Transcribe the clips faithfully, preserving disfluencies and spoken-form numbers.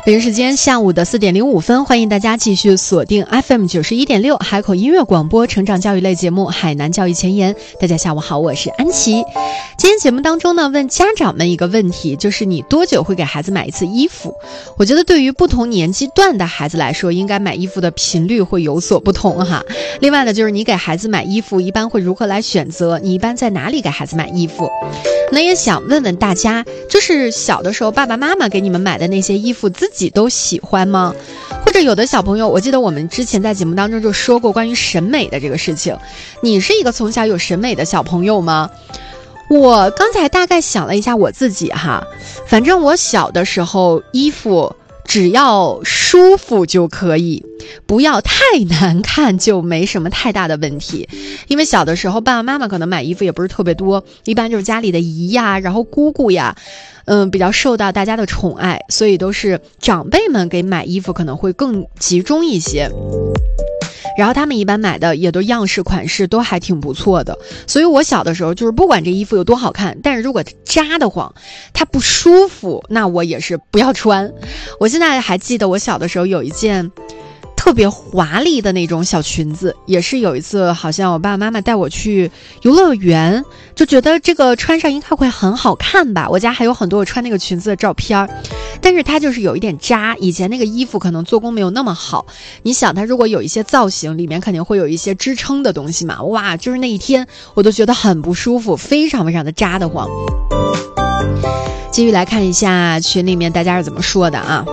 北京时间下午的四点零五分，欢迎大家继续锁定 F M 九十一点六海口音乐广播成长教育类节目《海南教育前沿》。大家下午好，我是安琪。今天节目当中呢，问家长们一个问题，就是你多久会给孩子买一次衣服？我觉得对于不同年纪段的孩子来说，应该买衣服的频率会有所不同哈。另外呢，就是你给孩子买衣服一般会如何来选择？你一般在哪里给孩子买衣服？那也想问问大家，就是小的时候爸爸妈妈给你们买的那些衣服，自己都喜欢吗？或者有的小朋友，我记得我们之前在节目当中就说过关于审美的这个事情，你是一个从小有审美的小朋友吗？我刚才大概想了一下我自己哈，反正我小的时候衣服只要舒服就可以，不要太难看就没什么太大的问题。因为小的时候爸爸妈妈可能买衣服也不是特别多，一般就是家里的姨呀，然后姑姑呀，嗯，比较受到大家的宠爱，所以都是长辈们给买衣服可能会更集中一些。然后他们一般买的也都样式款式都还挺不错的，所以我小的时候就是不管这衣服有多好看，但是如果扎得慌，它不舒服，那我也是不要穿。我现在还记得我小的时候有一件特别华丽的那种小裙子，也是有一次好像我爸爸妈妈带我去游乐园，就觉得这个穿上应该会很好看吧，我家还有很多我穿那个裙子的照片，但是它就是有一点扎，以前那个衣服可能做工没有那么好，你想它如果有一些造型，里面肯定会有一些支撑的东西嘛，哇，就是那一天我都觉得很不舒服，非常非常的扎得慌。继续来看一下群里面大家是怎么说的啊。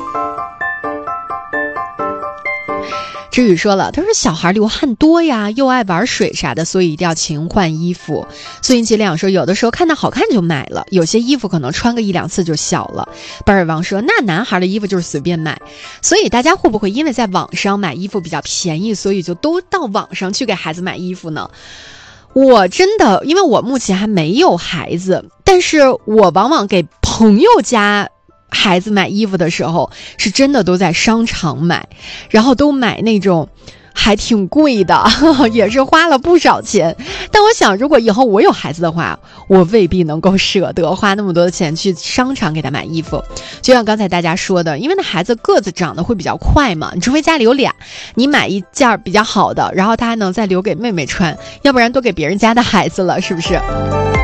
知雨说了，他说小孩流汗多呀，又爱玩水啥的，所以一定要勤换衣服。苏云奇亮说，有的时候看到好看就买了，有些衣服可能穿个一两次就小了。巴尔王说，那男孩的衣服就是随便买，所以大家会不会因为在网上买衣服比较便宜，所以就都到网上去给孩子买衣服呢？我真的，因为我目前还没有孩子，但是我往往给朋友家孩子买衣服的时候是真的都在商场买，然后都买那种还挺贵的，呵呵，也是花了不少钱。但我想如果以后我有孩子的话，我未必能够舍得花那么多的钱去商场给他买衣服。就像刚才大家说的，因为那孩子个子长得会比较快嘛，你除非家里有俩，你买一件比较好的，然后他还能再留给妹妹穿，要不然都给别人家的孩子了，是不是？